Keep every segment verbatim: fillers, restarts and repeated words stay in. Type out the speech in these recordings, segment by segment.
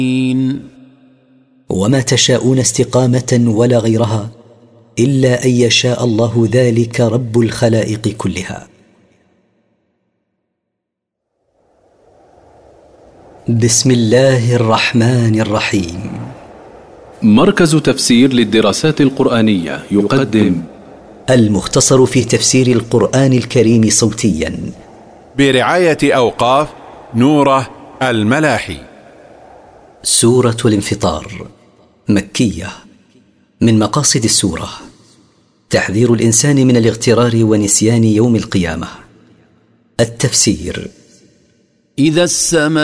وما تشاءون استقامة ولا غيرها إلا أن يشاء الله، ذلك رب الخلائق كلها. بسم الله الرحمن الرحيم. مركز تفسير للدراسات القرآنية يقدم المختصر في تفسير القرآن الكريم صوتيا برعاية أوقاف نوره الملاحي. سورة الانفطار مكية. من مقاصد السورة تحذير الإنسان من الاغترار ونسيان يوم القيامة. التفسير: إذا السماء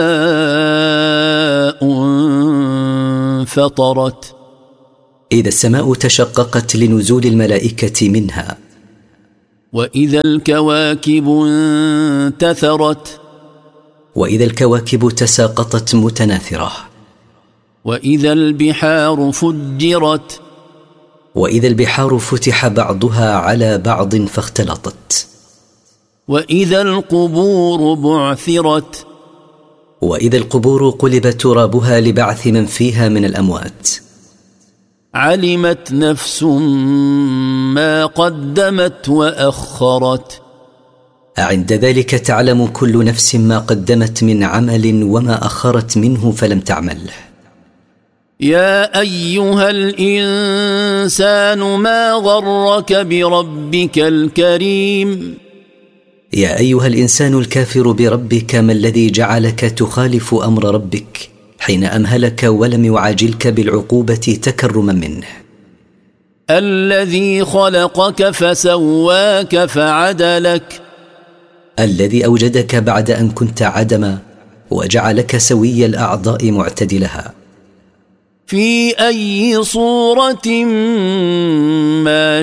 انفطرت، إذا السماء تشققت لنزول الملائكة منها. وإذا الكواكب انتثرت، وإذا الكواكب تساقطت متناثرة. وإذا البحار فجرت، وإذا البحار فتح بعضها على بعض فاختلطت. وإذا القبور بعثرت، وإذا القبور قلب ترابها لبعث من فيها من الأموات. علمت نفس ما قدمت وأخرت، عند ذلك تعلم كل نفس ما قدمت من عمل وما أخرت منه فلم تعمله. يا أيها الإنسان ما غرك بربك الكريم. يا أيها الإنسان الكافر بربك، ما الذي جعلك تخالف أمر ربك حين أمهلك ولم يعاجلك بالعقوبة تكرما منه. الذي خلقك فسواك فعدلك، الذي أوجدك بعد أن كنت عدما وجعلك سوي الأعضاء معتدلها. في أي صورة ما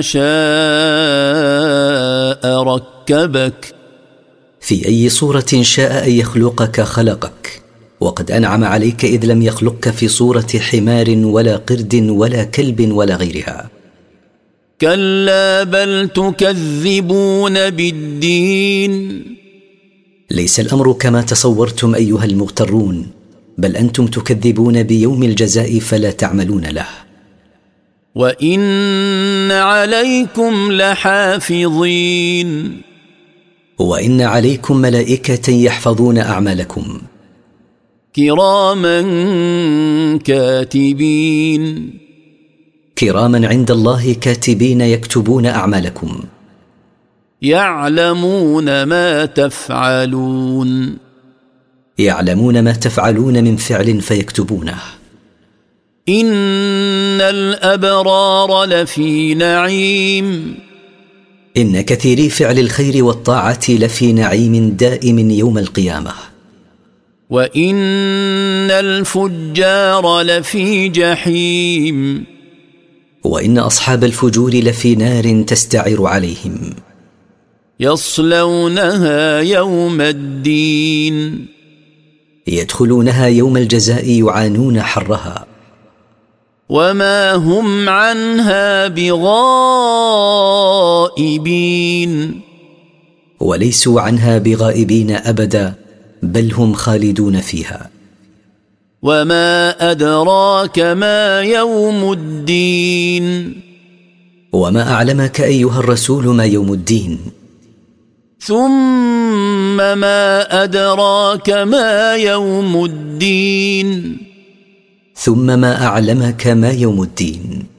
شاء ركبك، في أي صورة شاء أن يخلقك خلقك، وقد أنعم عليك إذ لم يخلقك في صورة حمار ولا قرد ولا كلب ولا غيرها. كلا بل تكذبون بالدين، ليس الأمر كما تصورتم أيها المغترون، بل أنتم تكذبون بيوم الجزاء فلا تعملون له. وإن عليكم لحافظين، وإن عليكم ملائكة يحفظون أعمالكم. كراما كاتبين، كراما عند الله كاتبين يكتبون أعمالكم. يعلمون ما تفعلون، يعلمون ما تفعلون من فعل فيكتبونه. إن الأبرار لفي نعيم، إن كثيري فعل الخير والطاعة لفي نعيم دائم يوم القيامة. وإن الفجار لفي جحيم، وإن أصحاب الفجور لفي نار تستعر عليهم. يصلونها يوم الدين، يدخلونها يوم الجزاء يعانون حرها. وما هم عنها بغائبين، وليسوا عنها بغائبين أبدا، بل هم خالدون فيها. وما أدراك ما يوم الدين، وما أعلمك أيها الرسول ما يوم الدين. ثم ما أدراك ما يوم الدين، ثم ما أعلمك ما يوم الدين.